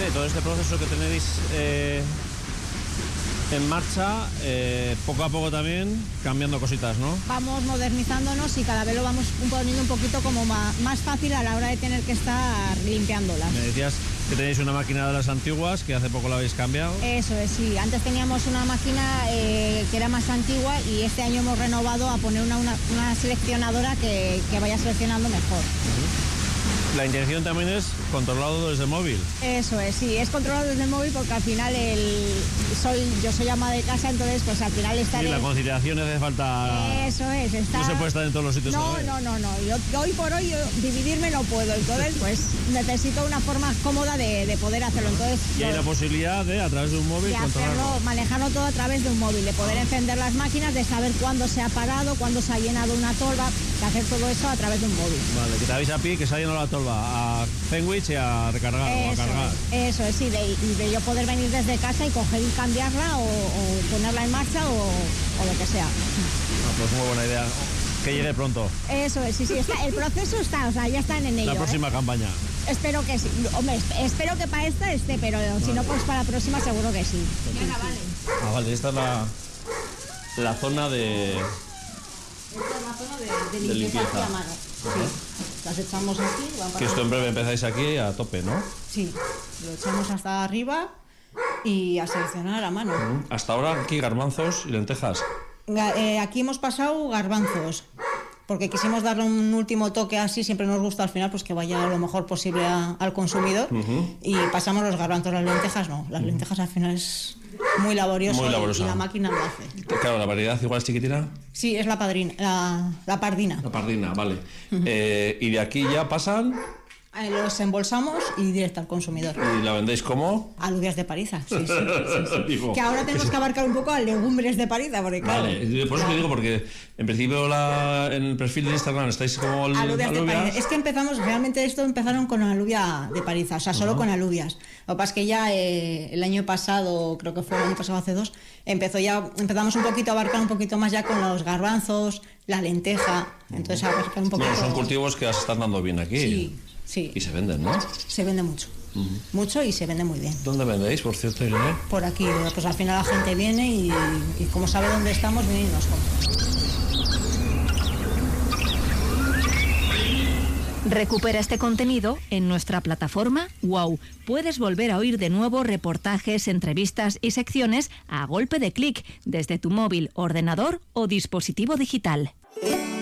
Irene, todo este proceso que tenéis en marcha, poco a poco también cambiando cositas, ¿no? Vamos modernizándonos y cada vez lo vamos poniendo un poquito como más fácil a la hora de tener que estar limpiándolas. Me decías que tenéis una máquina de las antiguas, que hace poco la habéis cambiado. Eso es, sí. Antes teníamos una máquina que era más antigua y este año hemos renovado a poner una seleccionadora que vaya seleccionando mejor. La intención también es controlarlo desde el móvil. Eso es, sí, es controlado desde el móvil porque al final yo soy ama de casa, entonces pues al final estaré... Y la conciliación hace falta... Eso es, está... No se puede estar en todos los sitios. No. Yo hoy por hoy dividirme no puedo, entonces pues necesito una forma cómoda de poder hacerlo. Entonces, y hay la posibilidad de, a través de un móvil, controlarlo. Manejarlo todo a través de un móvil, de poder encender las máquinas, de saber cuándo se ha parado, cuándo se ha llenado una tolva, de hacer todo eso a través de un móvil. Vale, que te avisa a Pi que se ha llenado la tolva a Fenwich y a recargar o a cargar. Eso es, sí, de yo poder venir desde casa y coger y cambiarla o ponerla en marcha o lo que sea. Pues muy buena idea. Que llegue pronto. Eso es, sí, el proceso está, o sea, ya está en ello. La próxima campaña. Espero que sí. Hombre, espero que para esta esté, pero si no, pues para la próxima seguro que sí. Vale, esta es la zona de... Esta es la zona de limpieza a mano. Sí. Las echamos aquí. Que esto en breve empezáis aquí a tope, ¿no? Sí, lo echamos hasta arriba y a seleccionar a mano. Hasta ahora aquí garbanzos y lentejas. Aquí hemos pasado garbanzos, porque quisimos darle un último toque así, siempre nos gusta al final pues que vaya lo mejor posible al consumidor, y pasamos los garbanzos, las lentejas no, las lentejas al final es muy laborioso, y la máquina lo hace. Claro, la variedad igual es chiquitina. Sí, es la pardina. La pardina, vale. Y de aquí ya pasan... Los embolsamos y directo al consumidor. ¿Y la vendéis como? Alubias de pariza, sí. Que ahora tenemos que abarcar un poco a legumbres de pariza, porque claro... Vale, por eso te digo, porque en principio en el perfil de Instagram estáis como... Alubias de pariza. Es que empezaron con alubia de pariza, o sea, solo con alubias. Lo que pasa es que ya el año pasado, creo que fue el año pasado, hace 2, empezamos un poquito a abarcar un poquito más ya con los garbanzos, la lenteja, entonces abarcar un poquito... Bueno, son cultivos que están dando bien aquí. Sí. Y se venden, ¿no? Se vende mucho. Mucho y se vende muy bien. ¿Dónde vendéis, por cierto, Irene? Por aquí. Pues al final la gente viene y como sabe dónde estamos, viene y nos compra. Recupera este contenido en nuestra plataforma WOW. Puedes volver a oír de nuevo reportajes, entrevistas y secciones a golpe de clic desde tu móvil, ordenador o dispositivo digital.